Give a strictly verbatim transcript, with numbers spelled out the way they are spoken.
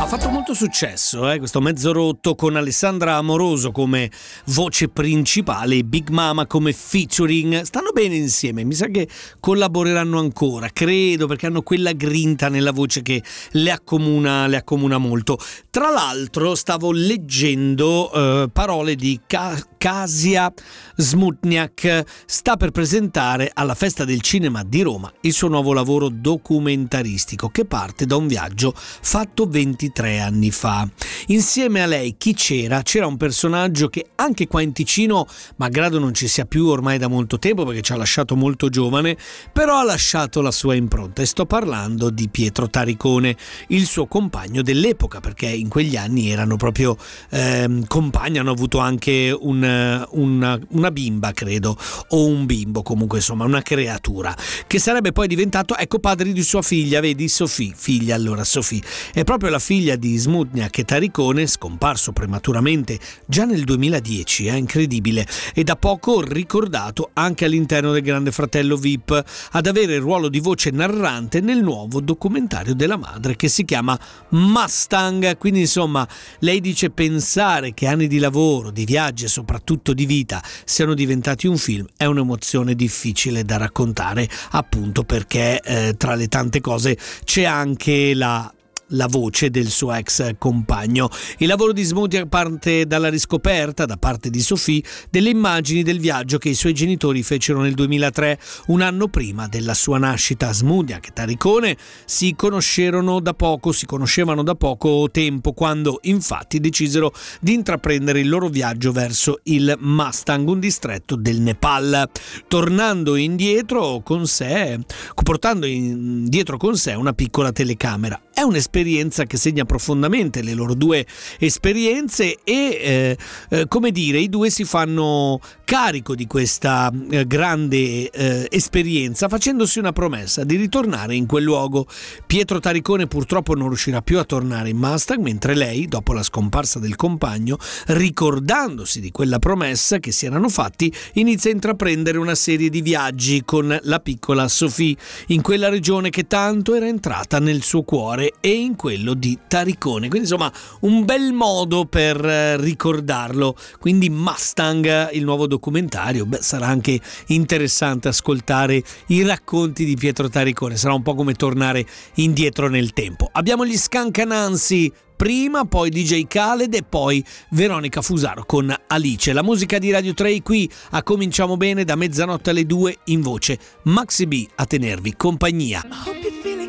fatto molto successo, eh, questo Mezzo Rotto, con Alessandra Amoroso come voce principale e Big Mama come featuring. Stanno bene insieme, mi sa che collaboreranno ancora, credo, perché hanno quella grinta nella voce che le accomuna, le accomuna molto. Tra l'altro stavo leggendo eh, parole di Ka- Kasia Smutniak. Sta per presentare alla Festa del Cinema di Roma il suo nuovo lavoro documentaristico, che parte da un viaggio fatto ventitré anni fa. Insieme a lei chi c'era? C'era un personaggio che anche qua in Ticino, malgrado non ci sia più ormai da molto tempo perché ci ha lasciato molto giovane, però ha lasciato la sua impronta, e sto parlando di Pietro Taricone, il suo compagno dell'epoca, perché in quegli anni erano proprio ehm, compagni, hanno avuto anche un, una, una bimba, credo, o un bimbo, comunque insomma una creatura, che sarebbe poi diventato, ecco, padre di sua figlia, vedi, Sofì, figlia allora Sofì. È proprio la figlia di Smutniak e Taricone, scomparso prematuramente già nel duemiladieci, è eh, incredibile, e da poco ricordato anche all'interno del Grande Fratello V I P, ad avere il ruolo di voce narrante nel nuovo documentario della madre che si chiama Mustang. Quindi insomma lei dice: pensare che anni di lavoro, di viaggi e soprattutto di vita siano diventati un film è un'emozione difficile da raccontare, appunto perché eh, tra le tante cose c'è anche la la voce del suo ex compagno. Il lavoro di Smutniak parte dalla riscoperta da parte di Sophie delle immagini del viaggio che i suoi genitori fecero nel duemilatré, un anno prima della sua nascita. Smutniak e Taricone si conoscerono da poco, si conoscevano da poco tempo, quando infatti decisero di intraprendere il loro viaggio verso il Mustang, un distretto del Nepal, tornando indietro con sé, portando indietro con sé una piccola telecamera. È un'esperienza che segna profondamente le loro due esperienze e, eh, eh, come dire, i due si fanno carico di questa eh, grande eh, esperienza, facendosi una promessa di ritornare in quel luogo. Pietro Taricone purtroppo non riuscirà più a tornare in Mustang, mentre lei, dopo la scomparsa del compagno, ricordandosi di quella promessa che si erano fatti, inizia a intraprendere una serie di viaggi con la piccola Sophie in quella regione che tanto era entrata nel suo cuore e in quello di Taricone. Quindi insomma un bel modo per ricordarlo. Quindi Mustang, il nuovo documentario. Beh, sarà anche interessante ascoltare i racconti di Pietro Taricone, sarà un po' come tornare indietro nel tempo. Abbiamo gli Scancanansi prima, poi D J Khaled e poi Veronica Fusaro con Alice. La musica di Radio tre qui a Cominciamo Bene, da mezzanotte alle due, in voce Maxi B a tenervi compagnia.